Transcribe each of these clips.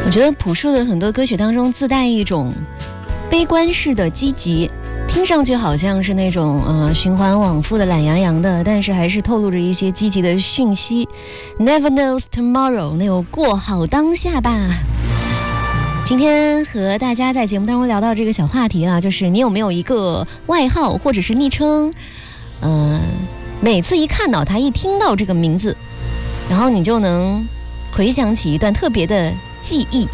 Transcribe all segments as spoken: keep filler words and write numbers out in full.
我觉得朴树的很多歌曲当中自带一种悲观式的积极，听上去好像是那种呃循环往复的懒洋洋的，但是还是透露着一些积极的讯息。 Never knows tomorrow， 那有过好当下吧。今天和大家在节目当中聊到这个小话题啊，就是你有没有一个外号或者是昵称，呃，每次一看到它，一听到这个名字，然后你就能回想起一段特别的记忆。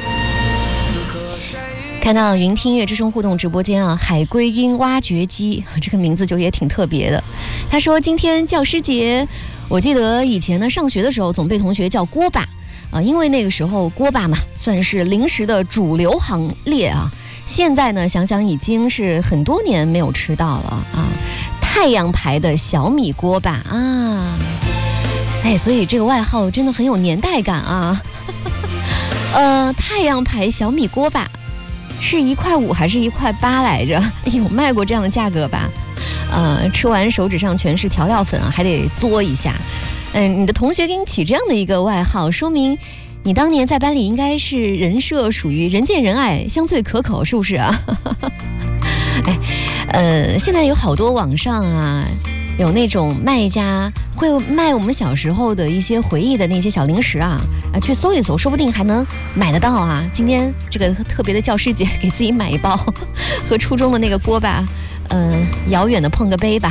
看到云听乐之声互动直播间啊，海龟晕挖掘机这个名字就也挺特别的。他说今天教师节，我记得以前呢上学的时候总被同学叫锅巴啊，因为那个时候锅巴嘛算是零食的主流行列啊。现在呢想想已经是很多年没有吃到了啊。太阳牌的小米锅巴啊，哎，所以这个外号真的很有年代感啊。呃，太阳牌小米锅巴是一块五还是一块八来着？有卖过这样的价格吧？呃，吃完手指上全是调料粉啊，还得嘬一下。嗯，你的同学给你起这样的一个外号，说明你当年在班里应该是人设属于人见人爱、香脆可口，是不是啊？哎，呃，现在有好多网上啊，有那种卖家会卖我们小时候的一些回忆的那些小零食啊，啊，去搜一搜，说不定还能买得到啊。今天这个特别的教师节，给自己买一包，和初中的那个锅巴，呃，遥远的碰个杯吧。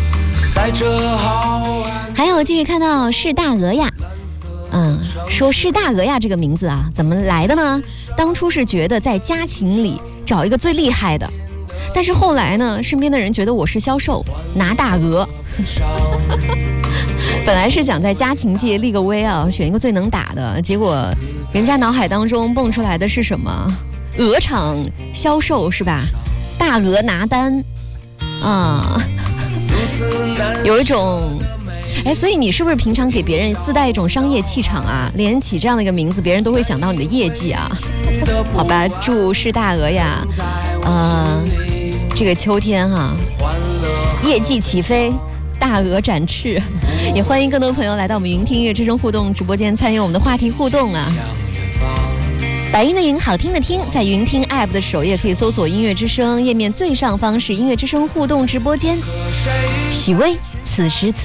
还有继续看到是大鹅呀，嗯，说是大鹅呀这个名字啊，怎么来的呢？当初是觉得在家禽里找一个最厉害的，但是后来呢，身边的人觉得我是销售，拿大鹅。本来是想在家禽界立个威啊，选一个最能打的，结果人家脑海当中蹦出来的是什么？鹅场销售是吧？大鹅拿单啊，有一种。哎，所以你是不是平常给别人自带一种商业气场啊？连起这样的一个名字，别人都会想到你的业绩啊。好吧，祝是大鹅呀，呃，这个秋天哈、啊，业绩起飞，大鹅展翅。也欢迎更多朋友来到我们云听音乐之声互动直播间，参与我们的话题互动啊。白云的云，好听的听，在云听 App 的首页可以搜索音乐之声，页面最上方是音乐之声互动直播间。许巍，此时此